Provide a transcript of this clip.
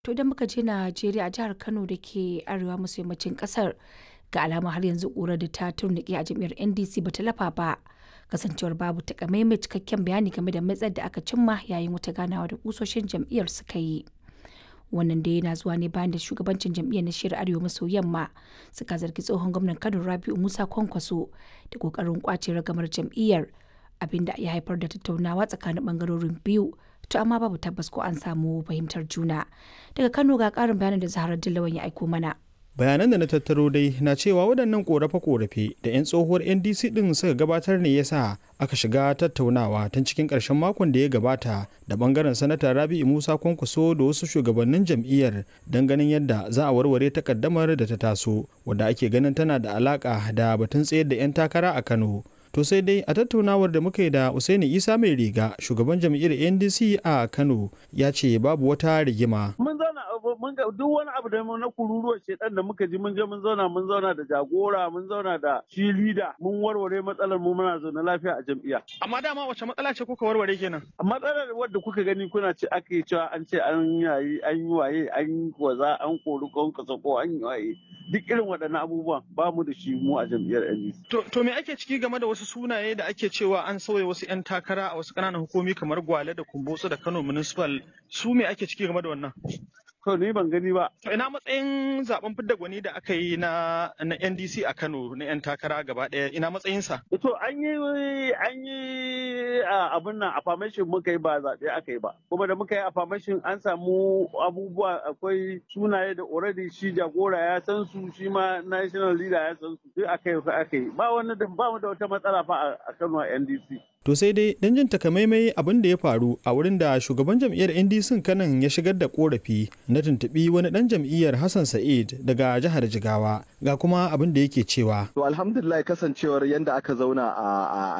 To idan muka je Najeriya, a jihar Kano da ke arewa maso yammacin kasar, ga alama har yanzu ƙurar da ta turnike a jam'iyyar NDC ba ta lafa ba, kasancewar babu takamaimai cikakken bayani game da matsayar da aka cimma yayin wata ganawa da kusoshin jam'iyyar suka yi. Wannan dai yana zuwa ne bayan da shugabancin jam'iyyar na shiyar arewa maso yamma suka zargi tsohon gwamnan Kano Rabi'u Musa Kwankwaso da kokarin kwace ragamar jam'iyyar, abinda ya haifar da tattaunawa tsakanin bangarorin biyu. To amma babu tabbas ko an samu fahimtar juna. Daga Kano ga ƙarin bayanin da Zaharar Dillawan ya aiko mana. Bayanan da na tattaro dai na cewa waɗannan ƙorafe-ƙorafe da 'yan tsohuwar NDC ɗin suka gabatar ne ya sa aka shiga tattaunawa tun cikin ƙarshen makon da ya gabata da ɓangaren sanata Rabi'u Musa Kwankwaso da wasu shugabannin jam'iyyar don ganin yadda za a warware takaddamar da ta taso wadda ake ganin tana da alaƙa da batun tsayar da 'yan takara a Kano. To sai dai a tattaunawar da muka yi da Usaini Isa mai riga shugaban jam'iyyar NDC a Kano ya ce babu wata rigima. Mun zauna mun ga duk wani abu da na kururuwar shedan da muka ji mun je mun zauna da jagora mun zauna da shi leader mun warware matsalar mu muna zaune lafiya a jam'iyya. Amma dama wace matsala ce kuka warware kenan? Matsalar wadda kuka gani kuna ce ake cewa an ce an yayi an yi waye an yi kwaza an kori kasa ko an yi waye duk irin waɗannan abubuwan ba mu da shi mu a jam'iyyar NDC. To me ake ciki game da wasu sunaye da ake cewa an sauya wasu 'yan takara a wasu ƙananan hukumi kamar Gwale da Kumbotso da Kano Municipal, su me ake ciki game da wannan? To ni ban gani ba. To ina matsayin zaben fidda gwani da aka yi na NDC a Kano na 'yan takara gaba ɗaya, ina matsayinsa? To an yi abin nan affirmation muka yi ba zaɓe aka yi ba. Kuma da muka yi affirmation an samu abubuwa akwai sunaye da already shi jagora ya san su shi ma national leader ya san su duk aka yi. Ba mu da wata matsala fa a Kano a NDC. To sai dai don jin takamaimai abin da ya faru a wurin da shugaban jam'iyyar NDC kanan ya shigar da korafi na tuntuɓi wani ɗan jam'iyyar Hassan Sa'id daga jihar Jigawa ga kuma abin da yake cewa. To alhamdulillah kasancewar yadda aka zauna a